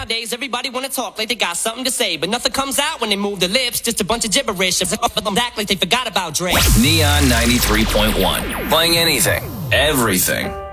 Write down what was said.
Nowadays, everybody wanna talk like they got something to say, but nothing comes out when they move their lips. Just a bunch of gibberish. Act like they forgot about Dre. Neon 93.1. Playing anything, everything.